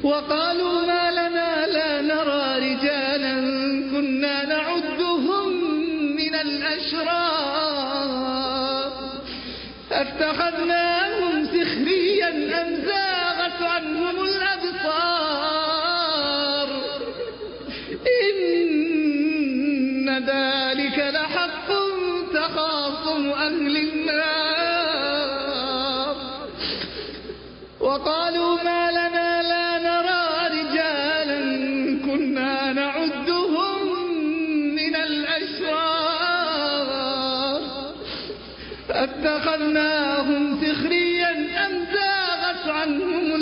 وقالوا ما لنا لا نرى رجالا كنا نعدهم من الأشرار أتخذناهم سخريا أم زاغت عنهم الأبصار إن ذلك لحق تخاصم أهل النار وقالوا ما لنا لا نرى رجالا كنا نعدهم من الأشرار أتخذناهم سخريا أم زاغت عنهم